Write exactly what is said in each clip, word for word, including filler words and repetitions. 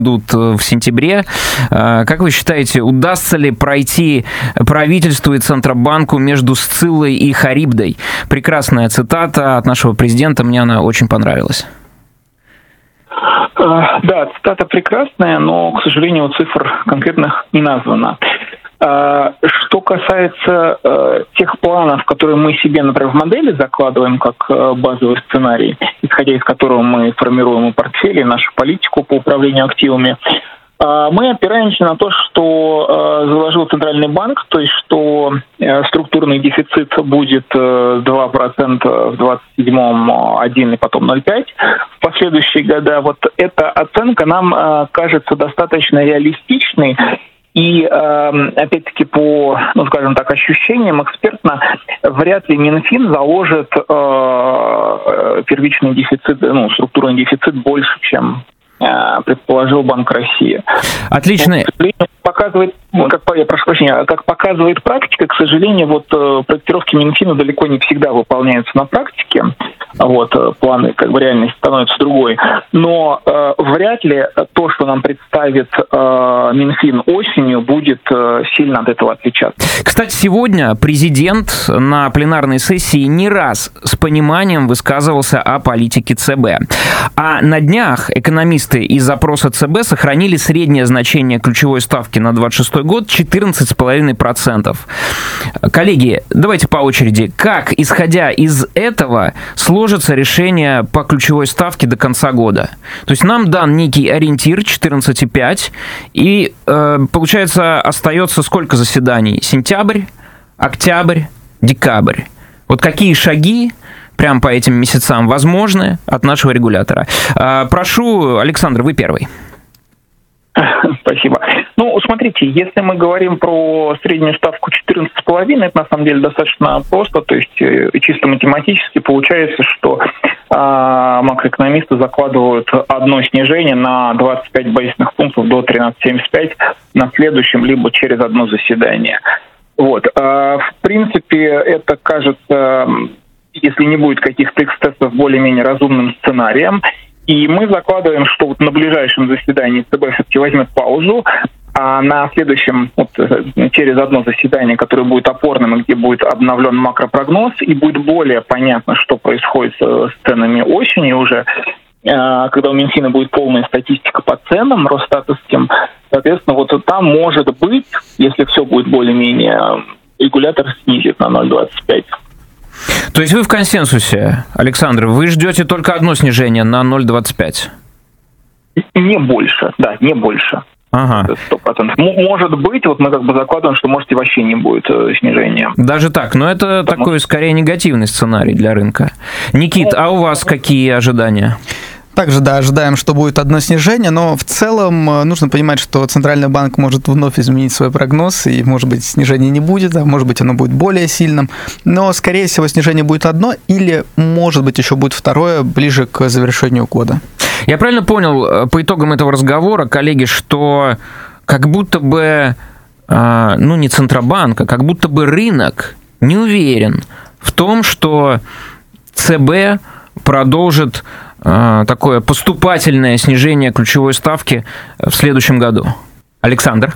будут в сентябре. Как вы считаете, удастся ли пройти правительству и Центробанку между Сциллой и Харибдой? Прекрасная цитата от нашего президента, мне она очень понравилась. Да, цитата прекрасная, но, к сожалению, цифр конкретных не названо. Что касается э, тех планов, которые мы себе, например, в модели закладываем как э, базовый сценарий, исходя из которого мы формируем и портфели, нашу политику по управлению активами, э, мы опираемся на то, что э, заложил Центральный банк, то есть что э, структурный дефицит будет э, два процента в двадцать седьмом, один процент и потом ноль целых пять десятых. В последующие года вот эта оценка нам э, кажется достаточно реалистичной. И, опять-таки, по, ну, скажем так, ощущениям экспертно, вряд ли Минфин заложит э, первичный дефицит, ну, структурный дефицит больше, чем э, предположил Банк России. Отлично. Вот, показывает, как, я прошу прощения, как показывает практика, к сожалению, вот проектировки Минфина далеко не всегда выполняются на практике. Вот, планы, как бы, реальность становится другой. Но э, вряд ли то, что нам представит э, Минфин осенью, будет э, сильно от этого отличаться. Кстати, сегодня президент на пленарной сессии не раз с пониманием высказывался о политике ЦБ. А на днях экономисты из опроса ЦБ сохранили среднее значение ключевой ставки на двадцать шестой год четырнадцать целых пять десятых процента. Коллеги, давайте по очереди. Как, исходя из этого, сложится решение по ключевой ставке до конца года? То есть нам дан некий ориентир четырнадцать целых пять десятых, и, э, получается, остается сколько заседаний? Сентябрь, октябрь, декабрь. Вот какие шаги прямо по этим месяцам возможны от нашего регулятора? Э, прошу, Александр, вы первый. Спасибо. Ну, смотрите, если мы говорим про среднюю ставку четырнадцать целых пять десятых, это на самом деле достаточно просто, то есть чисто математически получается, что э, макроэкономисты закладывают одно снижение на двадцать пять базисных пунктов до тринадцать целых семьдесят пять на следующем, либо через одно заседание. Вот. Э, в принципе, это кажется, если не будет каких-то эксцессов, более-менее разумным сценарием. И мы закладываем, что вот на ближайшем заседании ЦБ все-таки возьмет паузу, а на следующем, вот, через одно заседание, которое будет опорным, и где будет обновлен макропрогноз, и будет более понятно, что происходит с ценами осенью уже, когда у Минфина будет полная статистика по ценам росстатовским, соответственно, вот там может быть, если все будет более-менее, регулятор снизит на ноль целых двадцать пять сотых. То есть вы в консенсусе, Александр, вы ждете только одно снижение на ноль целых двадцать пять? Не больше, да, не больше. Ага. сто процентов. Может быть, вот мы как бы закладываем, что, может, и вообще не будет снижения. Даже так, но это Потому... такой, скорее, негативный сценарий для рынка. Никит, ну, а у вас какие ожидания? Также, да, ожидаем, что будет одно снижение, но в целом нужно понимать, что Центральный банк может вновь изменить свой прогноз, и, может быть, снижения не будет, а может быть, оно будет более сильным, но, скорее всего, снижение будет одно, или, может быть, еще будет второе ближе к завершению года. Я правильно понял по итогам этого разговора, коллеги, что как будто бы, ну, не Центробанк, а как будто бы рынок не уверен в том, что ЦБ продолжит такое поступательное снижение ключевой ставки в следующем году? Александр?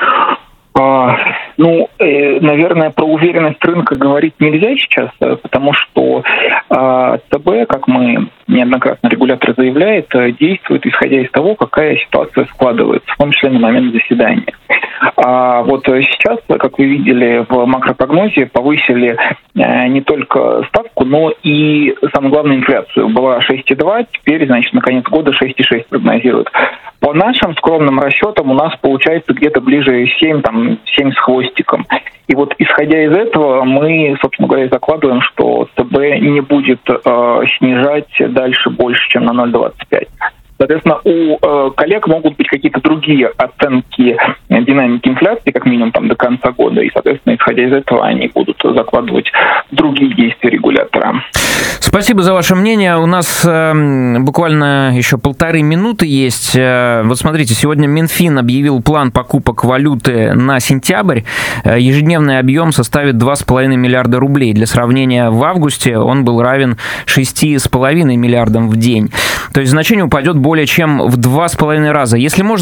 А, ну, э, наверное, про уверенность рынка говорить нельзя сейчас, потому что э, ЦБ, как мы неоднократно регулятор заявляет, действует исходя из того, какая ситуация складывается, в том числе на момент заседания. А вот сейчас, как вы видели, в макропрогнозе повысили э, не только ставку, но и, самое главное, инфляцию. Была шесть целых два десятых, теперь, значит, на конец года шесть целых шесть десятых прогнозируют. По нашим скромным расчетам у нас получается где-то ближе семь, там, семь с хвостиком. И вот исходя из этого мы, собственно говоря, закладываем, что ЦБ не будет э, снижать дальше больше, чем на ноль целых двадцать пять сотых. Соответственно, у э, коллег могут быть какие-то другие оценки динамики инфляции, как минимум там до конца года, и, соответственно, исходя из этого, они будут закладывать другие действия регулятора. Спасибо за ваше мнение. У нас э, буквально еще полторы минуты есть. Э, вот смотрите, сегодня Минфин объявил план покупок валюты на сентябрь. Э, ежедневный объем составит два с половиной миллиарда рублей. Для сравнения, в августе он был равен шести с половиной миллиардам в день. То есть значение упадет более более чем в два с половиной раза. Если можно